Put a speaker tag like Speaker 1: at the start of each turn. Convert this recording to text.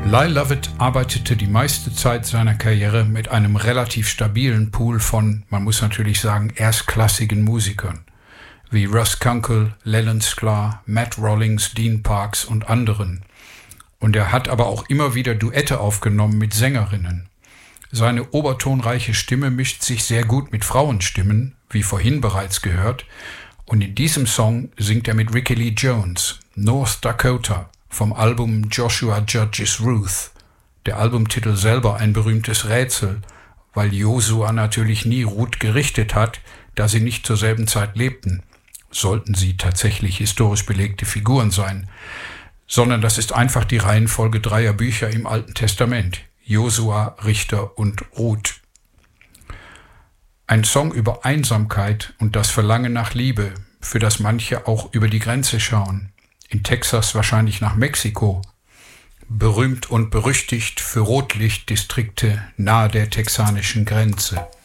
Speaker 1: Lyle Lovett arbeitete die meiste Zeit seiner Karriere mit einem relativ stabilen Pool von, man muss natürlich sagen, erstklassigen Musikern, wie Russ Kunkel, Leland Sklar, Matt Rollings, Dean Parks und anderen. Und er hat aber auch immer wieder Duette aufgenommen mit Sängerinnen. Seine obertonreiche Stimme mischt sich sehr gut mit Frauenstimmen, wie vorhin bereits gehört, und in diesem Song singt er mit Rickie Lee Jones, North Dakota, vom Album Joshua Judges Ruth. Der Albumtitel selber ein berühmtes Rätsel, weil Josua natürlich nie Ruth gerichtet hat, da sie nicht zur selben Zeit lebten. Sollten sie tatsächlich historisch belegte Figuren sein. Sondern das ist einfach die Reihenfolge 3 Bücher im Alten Testament. Josua, Richter und Ruth. Ein Song über Einsamkeit und das Verlangen nach Liebe, für das manche auch über die Grenze schauen. In Texas wahrscheinlich nach Mexiko. Berühmt und berüchtigt für Rotlichtdistrikte nahe der texanischen Grenze.